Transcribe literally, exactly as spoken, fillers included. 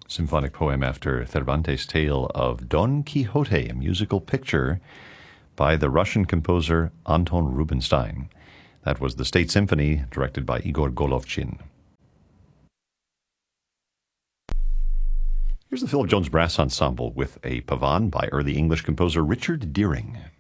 Symphonic poem after Cervantes' tale of Don Quixote, a musical picture by the Russian composer Anton Rubinstein. That was the State Symphony, directed by Igor Golovchin. Here's the Philip Jones Brass Ensemble with a pavane by early English composer Richard Deering.